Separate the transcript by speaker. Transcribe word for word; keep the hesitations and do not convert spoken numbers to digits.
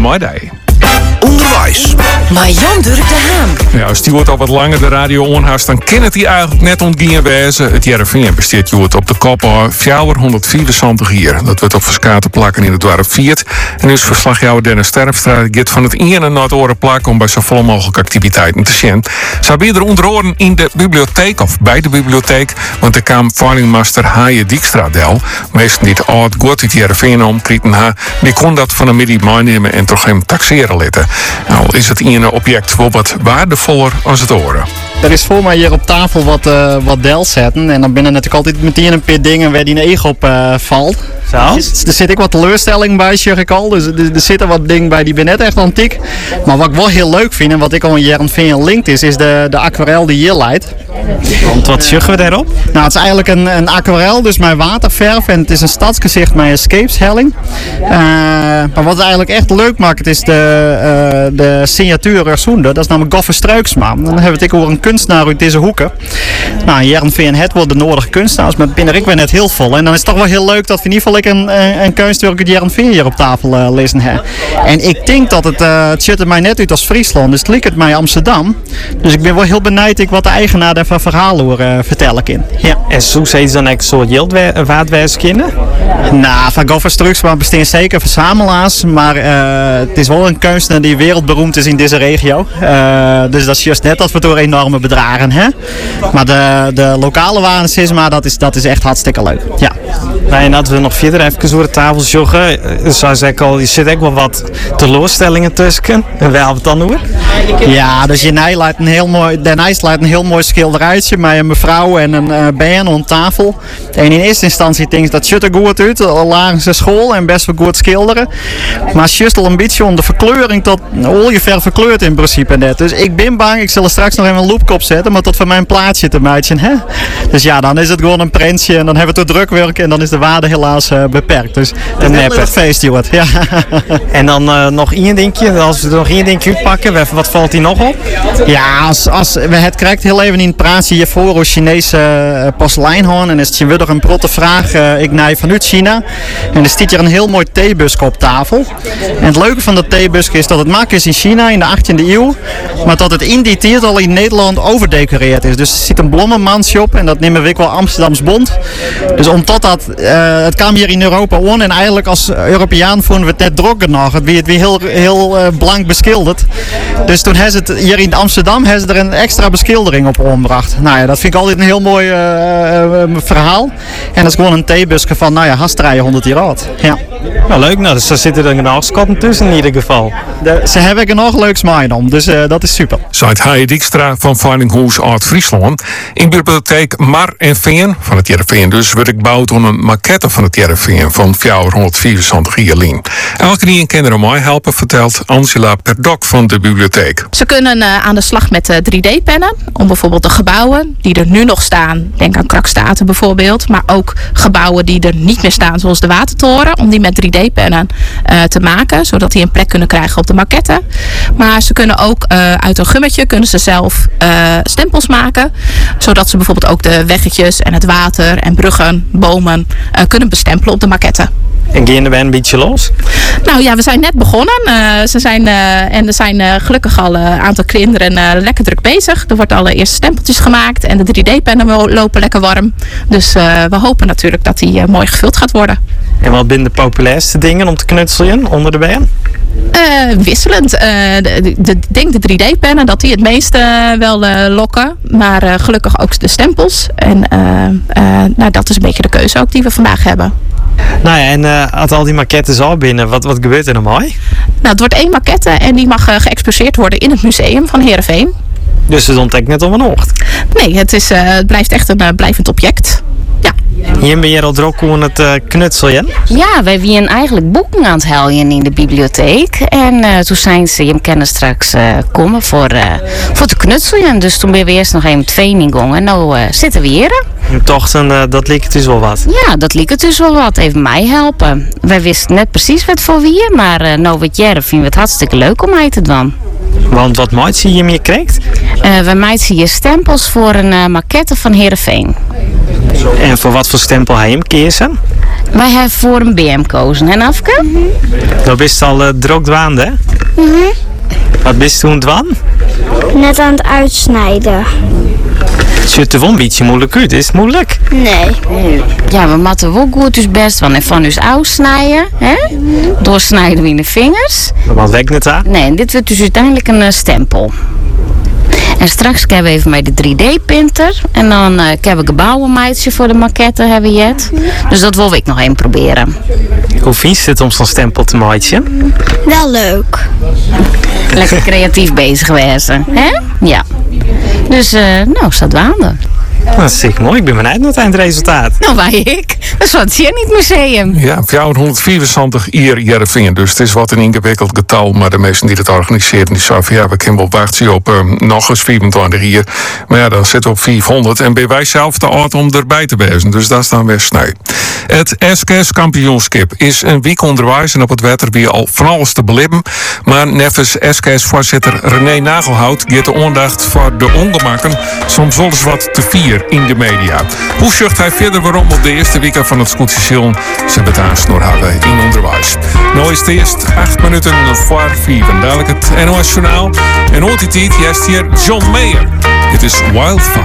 Speaker 1: Midday.
Speaker 2: Onderwijs.
Speaker 3: Maar Jan Durk de Haan.
Speaker 1: Ja, als die wordt al wat langer de radio onhaast, dan kan het die eigenlijk net ontgien wezen. Het Jereveen besteedt je het op de kop al vierhonderdvierenzwantig hier. Dat wordt op verskaten plakken in het dorp Viert. En dus verslagjouwer Dennis Terpstra gaat van het ene naar het oren plakken om bij zo vol mogelijk activiteiten te zien. Ze hebben er onder oren in de bibliotheek of bij de bibliotheek, want er kwam veilingmaster Haaien Dijkstra del. Meesten die het oud goed het Jereveen omkrieten ha, die kon dat van een middag meenemen en toch hem taxeren laten. Nou is het ene object wel wat waardevoller als het oren.
Speaker 4: Er is voor mij hier op tafel wat, uh, wat del zetten. En dan binnen natuurlijk altijd meteen een paar dingen waar die een eeg op uh, valt.
Speaker 5: Zo?
Speaker 4: Er zit ook wat teleurstelling bij, zeg ik al. Dus er, er zitten wat dingen bij die ben net echt antiek. Maar wat ik wel heel leuk vind en wat ik al een jaar aan vind linkt is, is de, de aquarel die hier leidt.
Speaker 5: Want wat zeggen we daarop?
Speaker 4: Nou, het is eigenlijk een, een aquarel, dus met waterverf. En het is een stadsgezicht met escapeshelling. Uh, maar wat het eigenlijk echt leuk maakt, is de, uh, de signatuur Ursunde. Dat is namelijk Goffer Struiksma. Dan hebben we het ook over een kunstenaar uit deze hoeken. Nou, hier aan V N het wordt de nodige kunstenaars, maar binnen ik ben net heel vol. En dan is het toch wel heel leuk dat we in ieder geval een, een, een kunstwerk uit Jaren Veen hier op tafel uh, lezen hebben. En ik denk dat het, uh, het ziet er mij net uit als Friesland, dus het lijkt het mij Amsterdam. Dus ik ben wel heel benieuwd ik wat de eigenaar daarvan verhalen hoor uh, vertellen kan. Ja.
Speaker 5: En zo zijn ze dan echt zo'n jildwaardwijs kennen?
Speaker 4: Nou, van Goffer Struiksma bestaan zeker verzamelaars, maar uh, het is wel een kunstenaar die wereldberoemd is in deze regio. Uh, dus dat is juist net dat we door enorme bedragen hè. Maar de, de lokale warencisma, dat is, dat is echt hartstikke leuk. Ja.
Speaker 5: Nou, en hadden we nog verder even over de tafel joggen. Zoals ik al, je zit ook wel wat teleurstellingen tussen. En waar hebben we het dan over?
Speaker 4: Ja, dus je leidt een heel mooi, Denijs leidt een heel mooi schilderijtje met een mevrouw en een uh, band aan tafel. En in eerste instantie denk ik dat ziet er goed uit, al lagen ze school en best wel goed schilderen. Maar het is al een beetje om de verkleuring tot olieverf verkleurd in principe net. Dus ik ben bang, ik zal er straks nog even een loopkop zetten, maar tot van mijn plaatje te maken. Hè? Dus ja, dan is het gewoon een prentje en dan hebben we het drukwerk en dan is de waarde helaas uh, beperkt. Dus een nep feest, Joert. Ja.
Speaker 5: En dan uh, nog één dingetje, als we er nog één dingetje uitpakken, wat valt hier nog op?
Speaker 4: Ja, als, als we het krijgt heel even in het praatje hiervoor over Chinese uh, porseleinhoorn en is het weer een protte vraag, uh, ik naai vanuit China. En er staat hier een heel mooi theebusk op tafel. En het leuke van dat theebusk is dat het maakt is in China in de achttiende eeuw, maar dat het in die tijd al in Nederland overdecoreerd is. Dus er zit een blommenmansje op en dat nemen we ook wel Amsterdams Bond. Dus omdat dat, uh, het kwam hier in Europa on en eigenlijk als Europeaan vonden we het net druk nog. Het werd weer heel, heel uh, blank beschilderd. Dus toen hebben ze het hier in Amsterdam hebben ze er een extra beschildering op omgebracht. Nou ja, dat vind ik altijd een heel mooi uh, uh, verhaal. En dat is gewoon een theebusje van, nou ja, haastrijden honderd jaar oud. Ja.
Speaker 5: Nou leuk, nou, dus daar zitten er nog schatten tussen in ieder geval.
Speaker 4: De, ze hebben er nog leuks mee om, dus uh, dat is super.
Speaker 1: Zait Haaien Dijkstra van Veilinghuis Oud-Friesland. In de bibliotheek Mar en Veen van het Jereveen dus werd ik gebouwd om een maquette van het Jereveen van vierhonderdvierenzwantig hier lien. Elke die een kinderen mij helpen, vertelt Angela Perdok van de bibliotheek.
Speaker 6: Ze kunnen uh, aan de slag met uh, drie D-pennen om bijvoorbeeld de gebouwen die er nu nog staan, denk aan Krakstaten bijvoorbeeld, maar ook gebouwen die er niet meer staan zoals de Watertoren, om die met drie D-pennen uh, te maken, zodat die een plek kunnen krijgen op de maquette. Maar ze kunnen ook uh, uit een gummetje kunnen ze zelf uh, stempels maken, zodat ze bijvoorbeeld ook de weggetjes en het water en bruggen, bomen uh, kunnen bestempelen op de maquette.
Speaker 5: En gaan we een beetje los?
Speaker 6: Nou ja, we zijn net begonnen. Uh, ze zijn, uh, en er zijn uh, gelukkig al een uh, aantal kinderen uh, lekker druk bezig. Er wordt al uh, eerste stempeltjes gemaakt en de drie D-pennen lopen lekker warm. Dus uh, we hopen natuurlijk dat die uh, mooi gevuld gaat worden.
Speaker 5: En wat zijn de populairste dingen om te knutselen onder de been?
Speaker 6: Uh, wisselend. Ik uh, denk de drie D-pennen dat die het meeste uh, wel uh, lokken. Maar uh, gelukkig ook de stempels. En uh, uh, nou, dat is een beetje de keuze ook die we vandaag hebben.
Speaker 5: Nou ja, en uh, als al die maquettes al binnen, wat, wat gebeurt er nou mooi?
Speaker 6: Nou, het wordt één maquette en die mag uh, geëxposeerd worden in het museum van Heerenveen.
Speaker 5: Dus het ontdekt net om een ocht?
Speaker 6: Nee, het, is, uh, het blijft echt een uh, blijvend object. Ja.
Speaker 5: Hier ben je al druk om het uh, knutselen?
Speaker 7: Ja, wij zijn eigenlijk boeken aan het helpen in de bibliotheek. En uh, toen zijn ze, je kennen straks uh, komen voor, uh, voor te knutselen. Dus toen ben we eerst nog even twee in gang en nu uh, zitten we hier.
Speaker 5: Toch, uh, dat leek het dus wel wat?
Speaker 7: Ja, dat leek het dus wel wat. Even mij helpen. Wij wisten net precies wat voor wie, maar uh, nou wat jaren vinden we het hartstikke leuk om mij te doen.
Speaker 5: Want wat maakt zie je meer krijgt?
Speaker 7: Uh, wij maken hier stempels voor een uh, maquette van Heerenveen.
Speaker 5: En voor wat voor stempel hij hem kiezen?
Speaker 7: Wij hebben voor een B M gekozen, hè Afke?
Speaker 5: Dan bist je al uh, druk dwaan, hè?
Speaker 2: Mhm.
Speaker 5: Wat bist je toen dwan?
Speaker 2: Net aan het uitsnijden.
Speaker 5: Het ziet er wel een beetje moeilijk uit. Is het moeilijk?
Speaker 2: Nee.
Speaker 7: Ja, we moeten wel goed dus best van, van ons uitsnijden, hè? Doorsnijden we in de vingers.
Speaker 5: Wat werkt het aan?
Speaker 7: Nee, en dit wordt dus uiteindelijk een uh, stempel. En straks hebben we even met de drie D-printer. En dan uh, hebben we een gebouwenmeidje voor de maquette hebben we het. Dus dat wil ik nog even proberen.
Speaker 5: Hoe vind je het om zo'n stempel te maken?
Speaker 2: Wel leuk.
Speaker 7: Lekker creatief bezig wezen, hè? Ja. Dus, uh, nou, staat waande.
Speaker 5: Dat is zeker mooi. Ik ben benieuwd naar het eindresultaat.
Speaker 7: Nou, wij ik. Dat is wat hier niet museum.
Speaker 1: Ja, vierhonderdvierenzwanzig hier Jereveen. Dus het is wat een ingewikkeld getal. Maar de mensen die het organiseren, die zeggen van ja, we kunnen wel wachten op um, nog eens vierentwintig hier. Maar ja, dan zitten we op vierhonderd. En ben wij zelf te oud om erbij te wezen. Dus dat is dan weer sneu. Het S K S-kampioenschap is een week onderwijs. En op het wetter weer al van alles te beleven. Maar nevens S K S-voorzitter René Nagelhout geeft de aandacht voor de ongemakken. Soms wel eens wat te vier in de media. Hoe zucht hij verder waarom op de eerste week van het Scootsie ze betaansnoer hebben in onderwijs? Nou is het eerst acht minuten voor vier. En dadelijk het N O S Journaal. En ooit die tijd, hier John Mayer. Dit is Wildfire.